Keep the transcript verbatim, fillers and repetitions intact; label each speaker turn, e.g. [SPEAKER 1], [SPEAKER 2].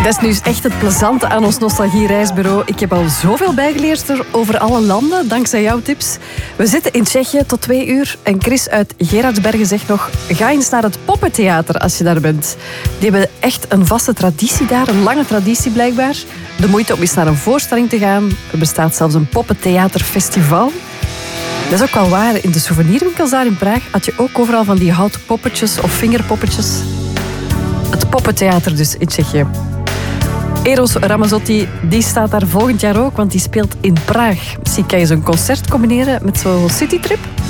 [SPEAKER 1] Dat is nu echt het plezante aan ons nostalgie-reisbureau. Ik heb al zoveel bijgeleerd over alle landen, dankzij jouw tips. We zitten in Tsjechië tot twee uur. En Chris uit Gerardsbergen zegt nog... Ga eens naar het Poppentheater als je daar bent. Die hebben echt een vaste traditie daar, een lange traditie blijkbaar. De moeite om eens naar een voorstelling te gaan. Er bestaat zelfs een Poppentheaterfestival. Dat is ook wel waar. In de souvenirwinkels daar in Praag had je ook overal van die houten poppetjes of vingerpoppetjes. Het Poppentheater dus in Tsjechië. Eros Ramazzotti, die staat daar volgend jaar ook, want die speelt in Praag. Misschien kan je zo'n concert combineren met zo'n citytrip.